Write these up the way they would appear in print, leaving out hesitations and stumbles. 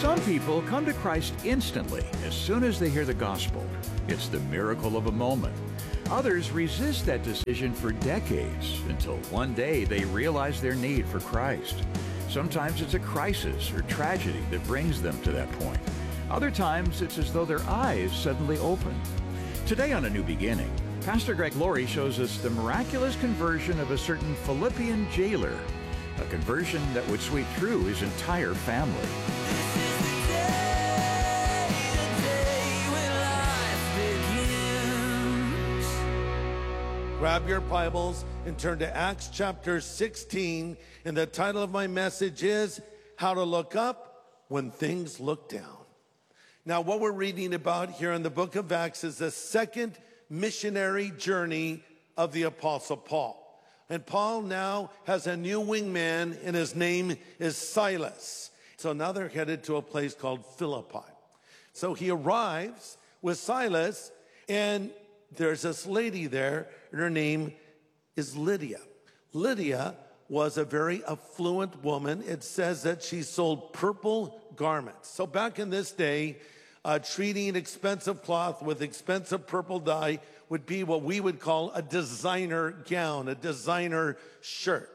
Some people come to Christ instantly as soon as they hear the gospel. It's the miracle of a moment. Others resist that decision for decades until one day they realize their need for Christ. Sometimes it's a crisis or tragedy that brings them to that point. Other times it's as though their eyes suddenly open. Today on A New Beginning, Pastor Greg Laurie shows us the miraculous conversion of a certain Philippian jailer, a conversion that would sweep through his entire family. Grab your Bibles and turn to Acts chapter 16. And the title of my message is How to Look Up When Things Look Down. Now, what we're reading about here in the book of Acts is the second missionary journey of the Apostle Paul. And Paul now has a new wingman, and his name is Silas. So now they're headed to a place called Philippi. So he arrives with Silas, and there's this lady there, and her name is Lydia. Lydia was a very affluent woman. It says that she sold purple garments. So back in this day, treating expensive cloth with expensive purple dye would be what we would call a designer gown, a designer shirt.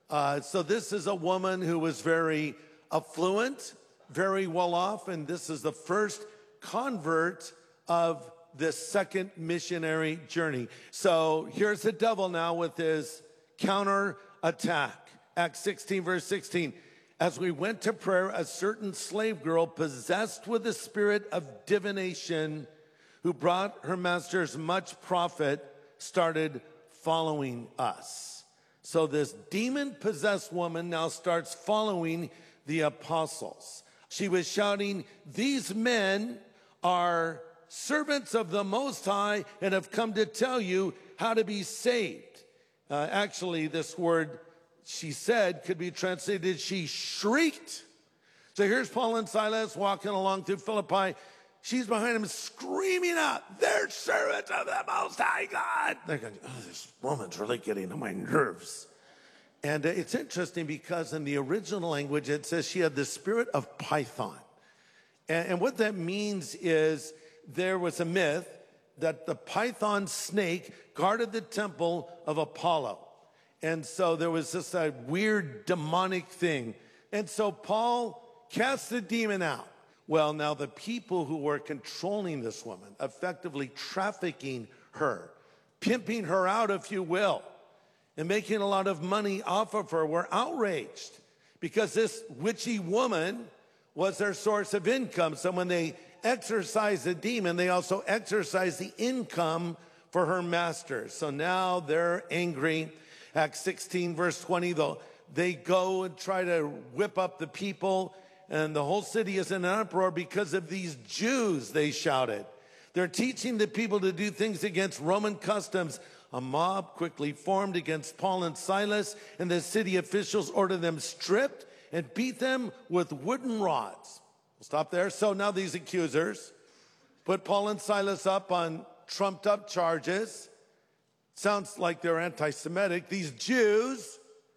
So this is a woman who was very affluent, very well off, and this is the first convert of this second missionary journey. So here's the devil now with his counter attack. Acts 16 verse 16. As we went to prayer, a certain slave girl possessed with the spirit of divination, who brought her masters much profit, started following us. So this demon-possessed woman now starts following the apostles. She was shouting, "These men are servants of the Most High and have come to tell you how to be saved." Actually, this word she said could be translated, she shrieked. So here's Paul and Silas walking along through Philippi. She's behind him screaming out, "They're servants of the Most High God." They're going, "Oh, this woman's really getting on my nerves." And it's interesting because in the original language, it says she had the spirit of Python. And what that means is there was a myth that the python snake guarded the temple of Apollo. And so there was this weird demonic thing. And so Paul cast the demon out. Well, now the people who were controlling this woman, effectively trafficking her, pimping her out, if you will, and making a lot of money off of her, were outraged because this witchy woman was their source of income. So when they exorcised the demon, they also exorcised the income for her masters. So now they're angry. Acts 16 verse 20, though, they go and try to whip up the people, and the whole city is in an uproar because of these Jews, they shouted. They're teaching the people to do things against Roman customs. A mob quickly formed against Paul and Silas, and the city officials ordered them stripped and beat them with wooden rods. We'll stop there. So now these accusers put Paul and Silas up on trumped up charges. Sounds like they're anti-Semitic. These Jews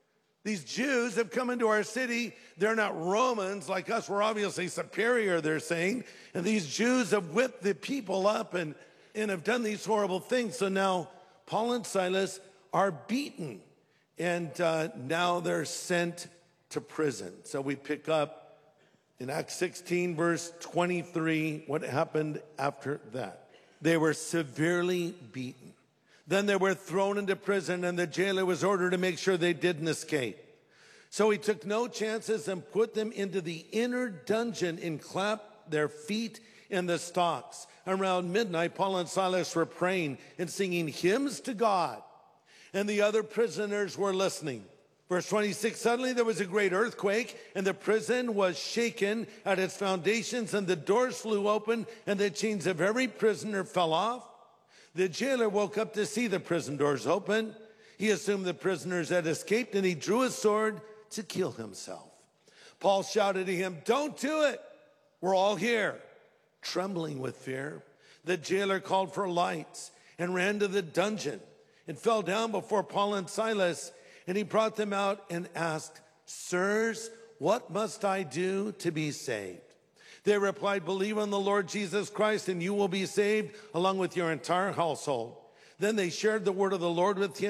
have come into our city. They're not Romans like us. We're obviously superior, they're saying. And these Jews have whipped the people up and have done these horrible things. So now Paul and Silas are beaten, and now they're sent to prison. So we pick up in Acts 16, verse 23, what happened after that. They were severely beaten. Then they were thrown into prison, and the jailer was ordered to make sure they didn't escape. So he took no chances and put them into the inner dungeon and clapped their feet in the stocks. Around midnight, Paul and Silas were praying and singing hymns to God, and the other prisoners were listening. Verse 26, suddenly there was a great earthquake, and the prison was shaken at its foundations, and the doors flew open, and the chains of every prisoner fell off. The jailer woke up to see the prison doors open. He assumed the prisoners had escaped, and he drew his sword to kill himself. Paul shouted to him, "Don't do it. We're all here." Trembling with fear, the jailer called for lights and ran to the dungeon and fell down before Paul and Silas. And he brought them out and asked, "Sirs, what must I do to be saved?" They replied, believe on the Lord Jesus Christ and you will be saved along with your entire household. Then they shared the word of the Lord with him